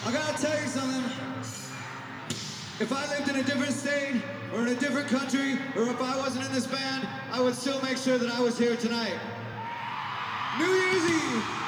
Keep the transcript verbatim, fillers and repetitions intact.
I gotta tell you something. If I lived in a different state, or in a different country, or if I wasn't in this band, I would still make sure that I was here tonight. New Year's Eve!